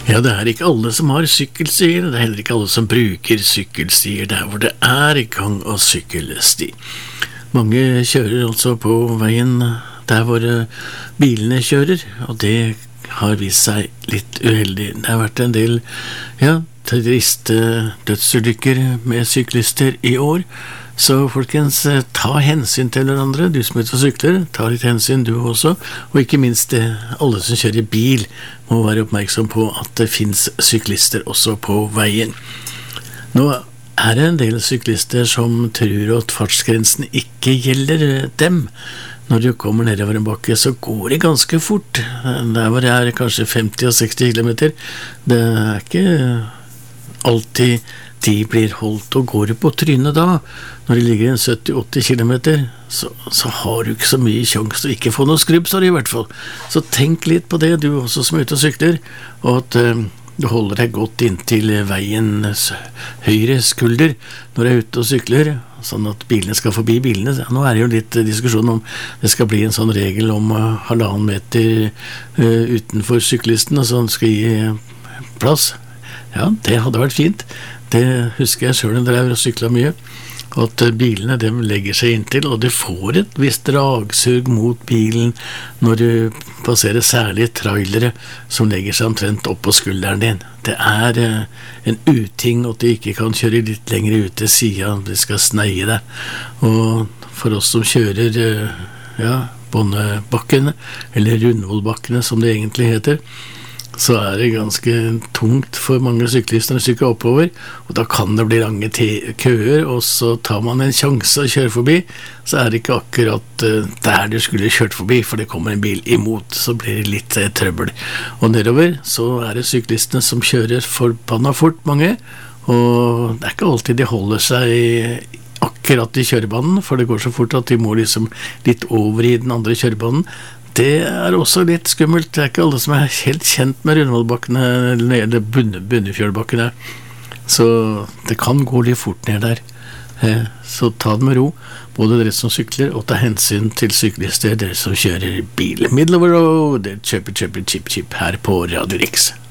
Ja, det er ikke alle som har sykkelstier, det er heller ikke alle som bruker sykkelstier der hvor det er gang- og sykkelsti. Mange kjører altså på veien der hvor bilene kjører, og det har vist seg litt uheldig. Det har vært en del, triste dødsulykker med syklister i år, så folkens, ta hensyn til hverandre. Du som er ute og sykler, ta litt hensyn du også, og ikke minst alle som kjører bil må være oppmerksom på at det finnes syklister også på veien. Nå er det en del syklister som tror at fartsgrensen ikke gjelder dem. Når du kommer nedover en bakke, så går det ganske fort. Der hvor det er kanskje 50 og 60 kilometer, det er ikke alltid de blir holdt, og går du på trynet da, når det ligger en 70-80 kilometer, så har du ikke så mye sjanse til å ikke få noe skrubbsår i hvert fall. Så tenk litt på det, du også som er ute og sykler, og at du holder deg godt inntil veiens høyre skulder når du er ute og sykler, sånn at bilene skal forbi bilene. Nå er det jo litt diskusjon om det skal bli en sånn regel om 1,5 meter utenfor syklisten, og sånn skal gi plass. Ja, det hadde vært fint. Det husker jeg selv når jeg har syklet mye, at bilene de legger seg inntil, og du får et visst dragsug mot bilen når du passerer særlig trailere som legger seg omtrent opp på skulderen din. Det er en uting at de ikke kan kjøre litt lenger ut til siden, de skal sneie deg. Og for oss som kjører Bondebakkene, eller Rundvollbakkene som det egentlig heter, så er det ganske tungt for mange syklister å sykle oppover, og da kan det bli lange køer, og så tar man en sjanse å kjøre forbi, så er det ikke akkurat der du skulle kjørt forbi, for det kommer en bil imot, så blir det litt trøbbel. Og nedover så er det syklistene som kjører forbanna fort, mange, og det er ikke alltid de holder seg akkurat i kjørebanen, for det går så fort at de må liksom litt over i den andre kjørebanen. Det er også litt skummelt. Det er ikke alle som er helt kjent med Rundvollbakkene eller Bunnefjordbakkene, så det kan gå litt fort ned der. Så ta det med ro, både dere som sykler, og ta hensyn til syklister, dere som kjører bil. Middle of the road, chip her på Radio Rix.